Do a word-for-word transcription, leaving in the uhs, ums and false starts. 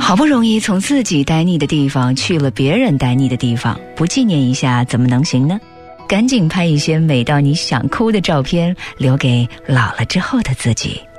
好不容易从自己待腻的地方去了别人待腻的地方，不纪念一下怎么能行呢？赶紧拍一些美到你想哭的照片，留给老了之后的自己。